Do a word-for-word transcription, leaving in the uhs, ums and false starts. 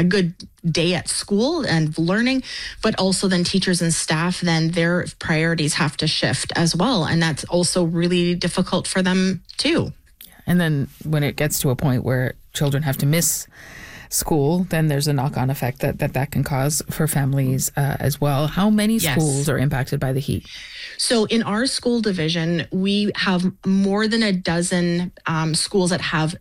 a good day at school and learning, but also then teachers and staff, then their priorities have to shift as well. And that's also really difficult for them too. And then when it gets to a point where children have to miss school, then there's a knock-on effect that that, that can cause for families uh, as well. How many Yes. schools are impacted by the heat? So in our school division, we have more than a dozen um, schools that have